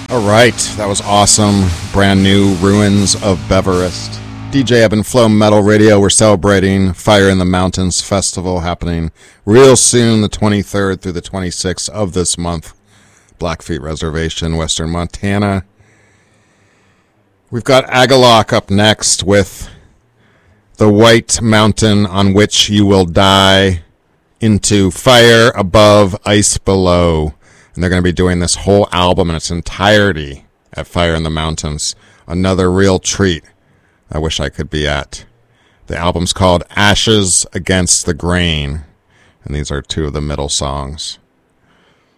All right, that was awesome. Brand new Ruins of Beverest. DJ Ebb and Flow Metal Radio. We're celebrating Fire in the Mountains Festival happening real soon, the 23rd through the 26th of this month. Blackfeet Reservation, Western Montana. We've got Agalloch up next with The White Mountain on Which You Will Die into Fire Above, Ice Below. And they're going to be doing this whole album in its entirety at Fire in the Mountains. Another real treat I wish I could be at. The album's called Ashes Against the Grain. And these are two of the middle songs.